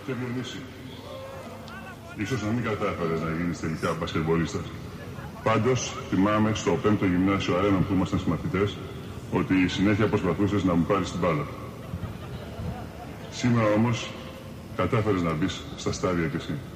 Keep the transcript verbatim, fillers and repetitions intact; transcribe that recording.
και Διονύση. Ίσως να μην κατάφερες να γίνεις τελικά μπασκετμπολίστας. Πάντως, θυμάμαι στο πέμπτο γυμνάσιο αρένα που ήμασταν συμμαθητές, ότι συνέχεια προσπαθούσες να μου πάρεις την μπάλα. Σήμερα όμως, κατάφερες να μπεις στα στάδια κι εσύ.